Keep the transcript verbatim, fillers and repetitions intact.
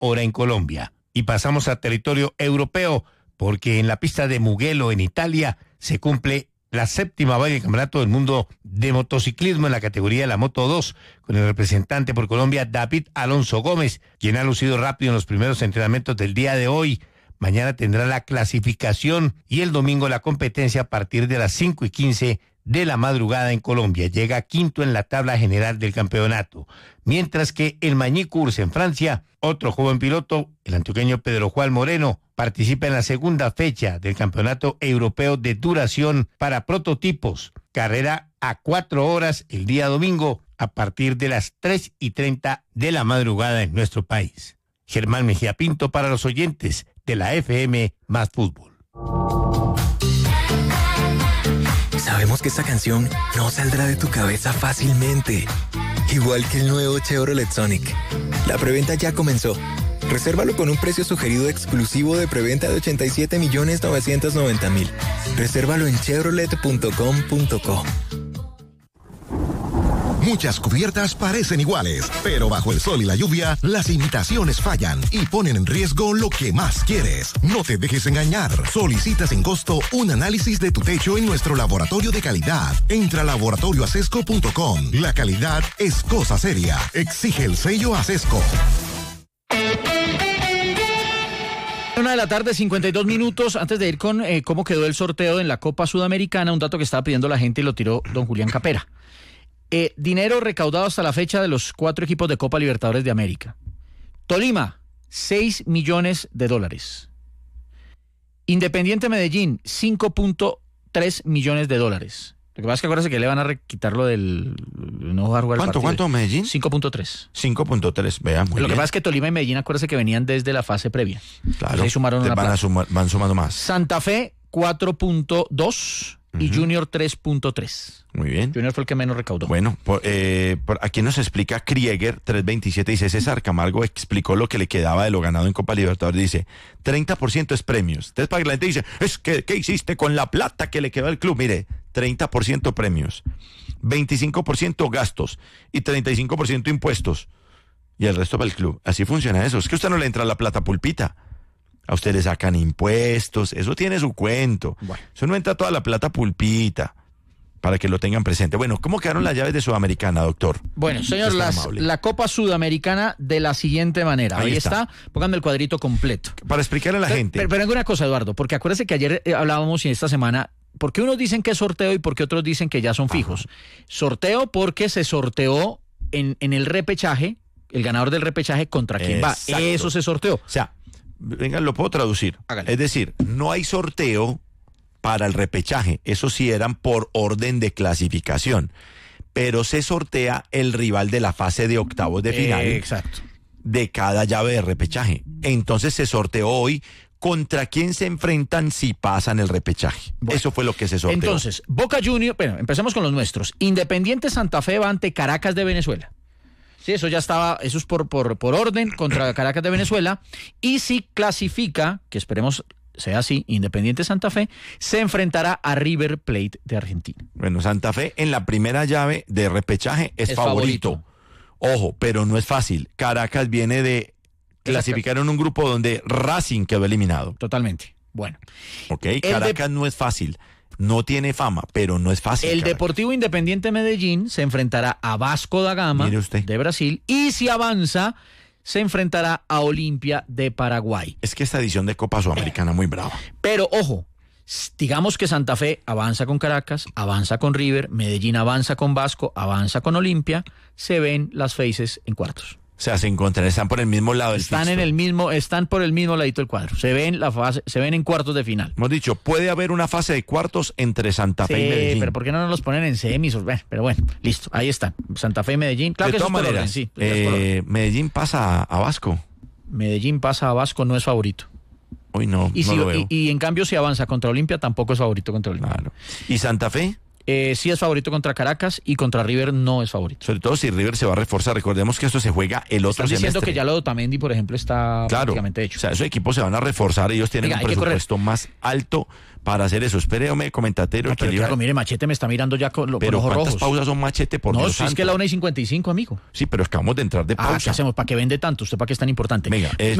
hora en Colombia. Y pasamos a territorio europeo, porque en la pista de Mugello, en Italia, se cumple la séptima vaga del Campeonato del Mundo de Motociclismo en la categoría de la Moto dos, con el representante por Colombia, David Alonso Gómez, quien ha lucido rápido en los primeros entrenamientos del día de hoy. Mañana tendrá la clasificación y el domingo la competencia a partir de las cinco y quince de la madrugada en Colombia. Llega quinto en la tabla general del campeonato. Mientras que en Magny-Cours, en Francia, otro joven piloto, el antioqueño Pedro Juan Moreno, participa en la segunda fecha del Campeonato Europeo de Duración para Prototipos. Carrera a cuatro horas el día domingo a partir de las tres y treinta de la madrugada en nuestro país. Germán Mejía Pinto para los oyentes de la F M Más Fútbol. Sabemos que esta canción no saldrá de tu cabeza fácilmente. Igual que el nuevo Chevrolet Sonic. La preventa ya comenzó. Resérvalo con un precio sugerido exclusivo de preventa de ochenta y siete millones novecientos noventa mil. Resérvalo en chevrolet punto com punto co. Muchas cubiertas parecen iguales, pero bajo el sol y la lluvia, las imitaciones fallan y ponen en riesgo lo que más quieres. No te dejes engañar. Solicita sin costo un análisis de tu techo en nuestro laboratorio de calidad. Entra a laboratorio acesco punto com. La calidad es cosa seria. Exige el sello Acesco. Una de la tarde, cincuenta y dos minutos. Antes de ir con eh, cómo quedó el sorteo en la Copa Sudamericana, un dato que estaba pidiendo la gente y lo tiró don Julián Capera. Eh, dinero recaudado hasta la fecha de los cuatro equipos de Copa Libertadores de América. Tolima, seis millones de dólares. Independiente Medellín, cinco punto tres millones de dólares. Lo que pasa es que acuérdense que le van a quitar lo del no jugar jugar ¿Cuánto, cuánto Medellín? cinco punto tres. cinco punto tres, vean. Lo bien. Que pasa es que Tolima y Medellín, acuérdense que venían desde la fase previa. Claro, ahí sumaron una van, a sumar, van sumando más. Santa Fe, cuatro punto dos y uh-huh. Junior, tres punto tres. Muy bien. Junior fue el que menos recaudó. Bueno, por, eh, por aquí nos explica Krieger, tres veintisiete, dice, César Camargo explicó lo que le quedaba de lo ganado en Copa Libertadores, dice, treinta por ciento es premios. Entonces, para que la gente dice, es que, ¿qué hiciste con la plata que le quedó al club? Mire, treinta por ciento premios, veinticinco por ciento gastos y treinta y cinco por ciento impuestos. Y el resto para el club. Así funciona eso. Es que a usted no le entra la plata pulpita. A usted le sacan impuestos, eso tiene su cuento. Bueno. Eso no entra toda la plata pulpita, para que lo tengan presente. Bueno, ¿cómo quedaron las llaves de Sudamericana, doctor? Bueno, señor, las, la Copa Sudamericana de la siguiente manera. Ahí, Ahí está. está, pónganme el cuadrito completo. Para explicarle a la pero, gente. Pero, pero una cosa, Eduardo, porque acuérdese que ayer eh, hablábamos y esta semana, ¿por qué unos dicen que es sorteo y por qué otros dicen que ya son fijos? Ajá. Sorteo porque se sorteó en, en el repechaje, el ganador del repechaje contra quién Exacto. va. Eso se sorteó. O sea, venga, lo puedo traducir. Hágale. Es decir, no hay sorteo para el repechaje. Eso sí eran por orden de clasificación. Pero se sortea el rival de la fase de octavos de final. Eh, exacto. De cada llave de repechaje. Entonces se sorteó hoy contra quién se enfrentan si pasan el repechaje. Bueno, eso fue lo que se sorteó. Entonces, Boca Juniors, bueno, empecemos con los nuestros. Independiente Santa Fe va ante Caracas de Venezuela. Sí, eso ya estaba, eso es por, por, por orden contra Caracas de Venezuela. Y si clasifica, que esperemos sea así, Independiente Santa Fe, se enfrentará a River Plate de Argentina. Bueno, Santa Fe en la primera llave de repechaje es, es favorito. favorito. Ojo, pero no es fácil. Caracas viene de clasificar en un grupo donde Racing quedó eliminado. Totalmente. Bueno. Ok, Caracas de... no es fácil. No tiene fama, pero no es fácil. El Caracas. Deportivo Independiente Medellín se enfrentará a Vasco da Gama de Brasil y si avanza se enfrentará a Olimpia de Paraguay. Es que esta edición de Copa Sudamericana es muy brava. Pero ojo, digamos que Santa Fe avanza con Caracas, avanza con River, Medellín avanza con Vasco, avanza con Olimpia, se ven las faces en cuartos. O sea, se encuentran, están por el mismo lado del Están fixture. en el mismo, están por el mismo ladito del cuadro. Se ven la fase, se ven en cuartos de final. Hemos dicho, puede haber una fase de cuartos entre Santa Fe sí, y Medellín. Pero ¿por qué no nos los ponen en semis? Pero bueno, listo, ahí están. Santa Fe y Medellín. Claro de que todas maneras, orden, sí, eh, Medellín pasa a Vasco. Medellín pasa a Vasco, no es favorito. Hoy no, y, no si, lo veo. Y, y en cambio si avanza contra Olimpia tampoco es favorito contra Olimpia. Claro. ¿Y Santa Fe? Eh, sí es favorito contra Caracas y contra River no es favorito. Sobre todo si River se va a reforzar. Recordemos que esto se juega el otro Están diciendo semestre. que ya lo de Otamendi, por ejemplo, está Claro, prácticamente hecho. o sea, esos equipos se van a reforzar, ellos tienen Venga, un hay que correr. presupuesto más alto para hacer eso. Espéreme, comentatero. No, que pero le iba- claro, mire, Machete me está mirando ya con, lo- con pero ojos ¿cuántas rojos. pausas son, Machete? Por No, Dios si es santo. que la una y cincuenta y cinco, amigo. Sí, pero acabamos de entrar de Ah, pausa. ¿qué hacemos? ¿Para qué vende tanto? ¿Usted para qué es tan importante? Venga, eh,